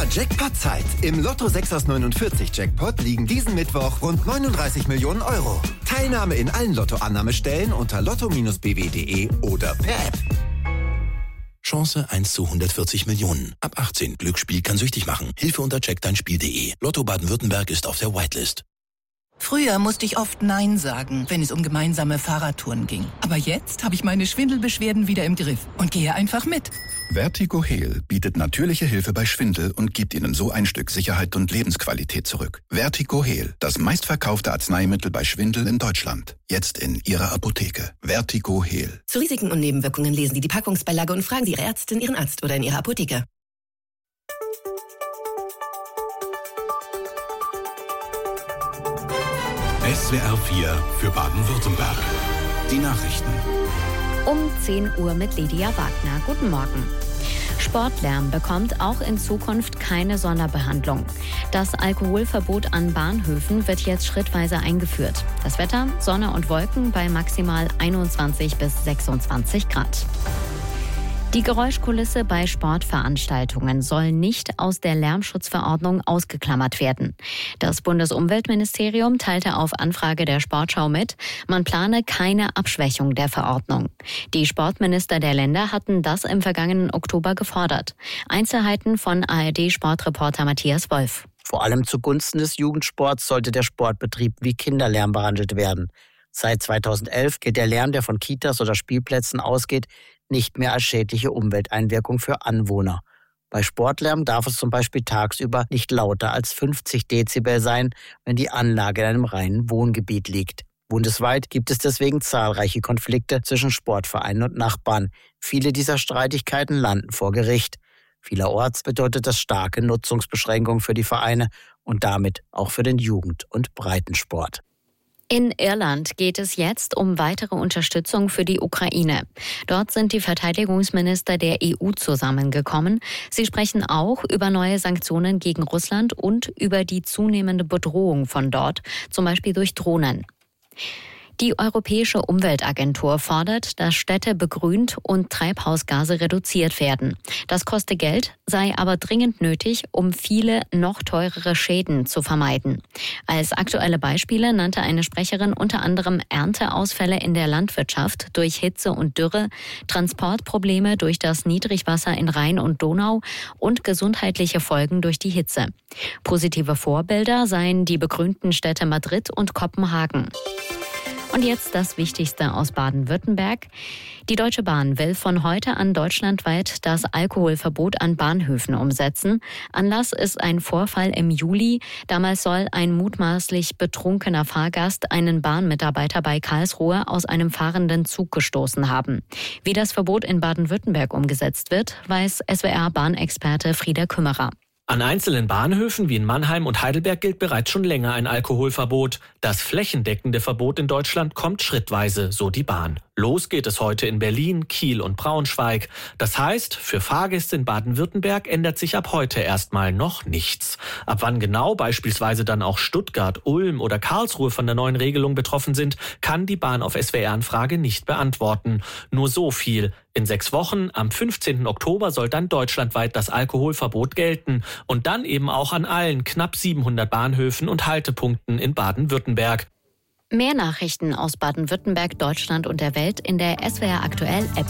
Jackpot-Zeit. Im Lotto 6 aus 49 Jackpot liegen diesen Mittwoch rund 39 Millionen Euro. Teilnahme in allen Lotto-Annahmestellen unter lotto-bw.de oder per App. Chance 1 zu 140 Millionen. Ab 18. Glücksspiel kann süchtig machen. Hilfe unter checkdeinspiel.de. Lotto Baden-Württemberg ist auf der Whitelist. Früher musste ich oft Nein sagen, wenn es um gemeinsame Fahrradtouren ging. Aber jetzt habe ich meine Schwindelbeschwerden wieder im Griff und gehe einfach mit. Vertigo Heal bietet natürliche Hilfe bei Schwindel und gibt Ihnen so ein Stück Sicherheit und Lebensqualität zurück. Vertigo Heal, das meistverkaufte Arzneimittel bei Schwindel in Deutschland. Jetzt in Ihrer Apotheke. Vertigo Heal. Zu Risiken und Nebenwirkungen lesen Sie die Packungsbeilage und fragen Sie Ihre Ärztin, Ihren Arzt oder in Ihrer Apotheke. SWR 4 für Baden-Württemberg. Die Nachrichten. Um 10 Uhr mit Lydia Wagner. Guten Morgen. Sportlärm bekommt auch in Zukunft keine Sonderbehandlung. Das Alkoholverbot an Bahnhöfen wird jetzt schrittweise eingeführt. Das Wetter, Sonne und Wolken bei maximal 21 bis 26 Grad. Die Geräuschkulisse bei Sportveranstaltungen soll nicht aus der Lärmschutzverordnung ausgeklammert werden. Das Bundesumweltministerium teilte auf Anfrage der Sportschau mit, man plane keine Abschwächung der Verordnung. Die Sportminister der Länder hatten das im vergangenen Oktober gefordert. Einzelheiten von ARD-Sportreporter Matthias Wolf. Vor allem zugunsten des Jugendsports sollte der Sportbetrieb wie Kinderlärm behandelt werden. Seit 2011 gilt der Lärm, der von Kitas oder Spielplätzen ausgeht, nicht mehr als schädliche Umwelteinwirkung für Anwohner. Bei Sportlärm darf es zum Beispiel tagsüber nicht lauter als 50 Dezibel sein, wenn die Anlage in einem reinen Wohngebiet liegt. Bundesweit gibt es deswegen zahlreiche Konflikte zwischen Sportvereinen und Nachbarn. Viele dieser Streitigkeiten landen vor Gericht. Vielerorts bedeutet das starke Nutzungsbeschränkungen für die Vereine und damit auch für den Jugend- und Breitensport. In Irland geht es jetzt um weitere Unterstützung für die Ukraine. Dort sind die Verteidigungsminister der EU zusammengekommen. Sie sprechen auch über neue Sanktionen gegen Russland und über die zunehmende Bedrohung von dort, zum Beispiel durch Drohnen. Die Europäische Umweltagentur fordert, dass Städte begrünt und Treibhausgase reduziert werden. Das koste Geld, sei aber dringend nötig, um viele noch teurere Schäden zu vermeiden. Als aktuelle Beispiele nannte eine Sprecherin unter anderem Ernteausfälle in der Landwirtschaft durch Hitze und Dürre, Transportprobleme durch das Niedrigwasser in Rhein und Donau und gesundheitliche Folgen durch die Hitze. Positive Vorbilder seien die begrünten Städte Madrid und Kopenhagen. Und jetzt das Wichtigste aus Baden-Württemberg. Die Deutsche Bahn will von heute an deutschlandweit das Alkoholverbot an Bahnhöfen umsetzen. Anlass ist ein Vorfall im Juli. Damals soll ein mutmaßlich betrunkener Fahrgast einen Bahnmitarbeiter bei Karlsruhe aus einem fahrenden Zug gestoßen haben. Wie das Verbot in Baden-Württemberg umgesetzt wird, weiß SWR-Bahnexperte Frieder Kümmerer. An einzelnen Bahnhöfen wie in Mannheim und Heidelberg gilt bereits schon länger ein Alkoholverbot. Das flächendeckende Verbot in Deutschland kommt schrittweise, so die Bahn. Los geht es heute in Berlin, Kiel und Braunschweig. Das heißt, für Fahrgäste in Baden-Württemberg ändert sich ab heute erstmal noch nichts. Ab wann genau beispielsweise dann auch Stuttgart, Ulm oder Karlsruhe von der neuen Regelung betroffen sind, kann die Bahn auf SWR-Anfrage nicht beantworten. Nur so viel. In 6 Wochen, am 15. Oktober, soll dann deutschlandweit das Alkoholverbot gelten. Und dann eben auch an allen knapp 700 Bahnhöfen und Haltepunkten in Baden-Württemberg. Mehr Nachrichten aus Baden-Württemberg, Deutschland und der Welt in der SWR Aktuell App.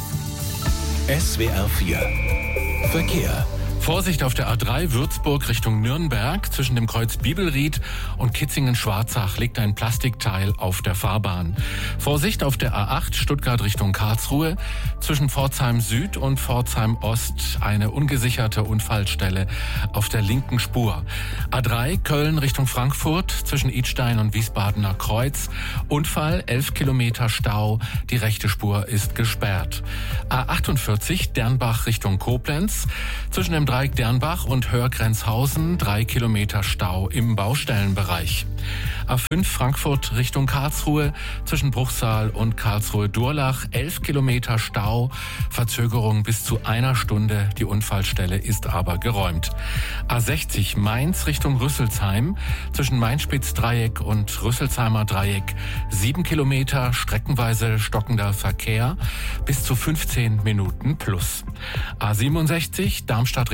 SWR 4 Verkehr. Vorsicht auf der A3 Würzburg Richtung Nürnberg. Zwischen dem Kreuz Bibelried und Kitzingen-Schwarzach liegt ein Plastikteil auf der Fahrbahn. Vorsicht auf der A8 Stuttgart Richtung Karlsruhe. Zwischen Pforzheim Süd und Pforzheim Ost eine ungesicherte Unfallstelle auf der linken Spur. A3 Köln Richtung Frankfurt zwischen Idstein und Wiesbadener Kreuz. Unfall, 11 Kilometer Stau. Die rechte Spur ist gesperrt. A48 Dernbach Richtung Koblenz. Zwischen dem Dreieck Dernbach und Hörgrenzhausen 3 Kilometer Stau im Baustellenbereich. A5 Frankfurt Richtung Karlsruhe zwischen Bruchsal und Karlsruhe-Durlach 11 Kilometer Stau, Verzögerung bis zu 1 Stunde. Die Unfallstelle ist aber geräumt. A60 Mainz Richtung Rüsselsheim zwischen Mainspitz-Dreieck und Rüsselsheimer Dreieck 7 Kilometer, streckenweise stockender Verkehr bis zu 15 Minuten plus. A67 Darmstadt Richtung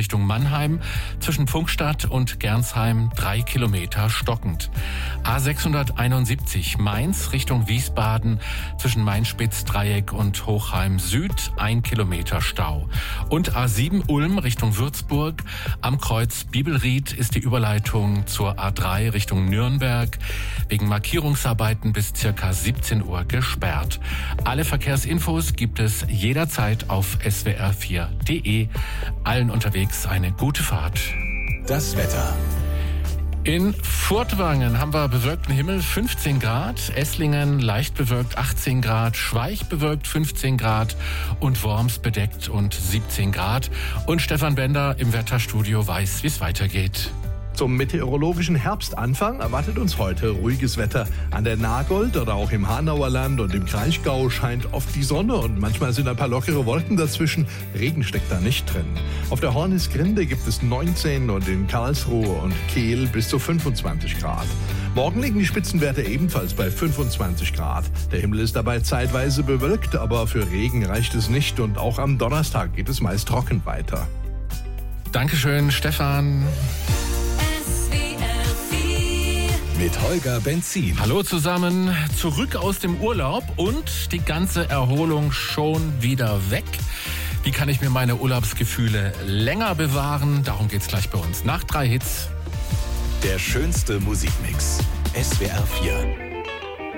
Richtung Mannheim, zwischen Pfungstadt und Gernsheim 3 Kilometer stockend. A671 Mainz Richtung Wiesbaden, zwischen Main-Spitz-Dreieck und Hochheim Süd 1 Kilometer Stau. Und A7 Ulm Richtung Würzburg, am Kreuz Bibelried ist die Überleitung zur A3 Richtung Nürnberg wegen Markierungsarbeiten bis circa 17 Uhr gesperrt. Alle Verkehrsinfos gibt es jederzeit auf swr4.de. Allen unterwegs eine gute Fahrt. Das Wetter. In Furtwangen haben wir bewölkten Himmel 15 Grad, Esslingen leicht bewölkt 18 Grad, Schweich bewölkt 15 Grad und Worms bedeckt und 17 Grad. Und Stefan Bender im Wetterstudio weiß, wie es weitergeht. Zum meteorologischen Herbstanfang erwartet uns heute ruhiges Wetter. An der Nagold oder auch im Hanauer Land und im Kraichgau scheint oft die Sonne und manchmal sind ein paar lockere Wolken dazwischen. Regen steckt da nicht drin. Auf der Hornisgrinde gibt es 19 und in Karlsruhe und Kehl bis zu 25 Grad. Morgen liegen die Spitzenwerte ebenfalls bei 25 Grad. Der Himmel ist dabei zeitweise bewölkt, aber für Regen reicht es nicht und auch am Donnerstag geht es meist trocken weiter. Dankeschön, Stefan. Mit Holger Benzin. Hallo zusammen, zurück aus dem Urlaub und die ganze Erholung schon wieder weg. Wie kann ich mir meine Urlaubsgefühle länger bewahren? Darum geht's gleich bei uns. Nach 3 Hits. Der schönste Musikmix. SWR 4.